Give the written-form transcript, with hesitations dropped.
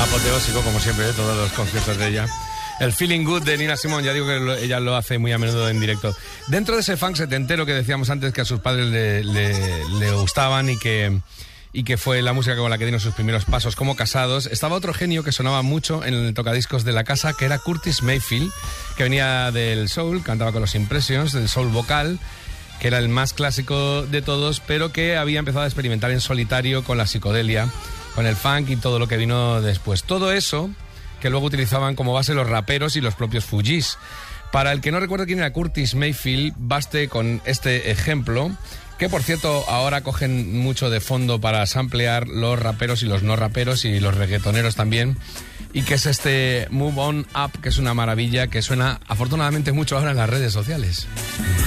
apoteósico, como siempre, de todos los conciertos de ella. El Feeling Good de Nina Simone, ya digo que ella lo hace muy a menudo en directo. Dentro de ese funk setentero que decíamos antes que a sus padres le gustaban y que fue la música con la que dieron sus primeros pasos como casados, estaba otro genio que sonaba mucho en el tocadiscos de la casa, que era Curtis Mayfield, que venía del soul, cantaba con los Impressions, del soul vocal, que era el más clásico de todos, pero que había empezado a experimentar en solitario con la psicodelia, con el funk y todo lo que vino después. Todo eso que luego utilizaban como base los raperos y los propios Fugees. Para el que no recuerde quién era Curtis Mayfield, baste con este ejemplo, que por cierto ahora cogen mucho de fondo para samplear los raperos y los no raperos y los reggaetoneros también, y que es este Move On Up, que es una maravilla, que suena afortunadamente mucho ahora en las redes sociales.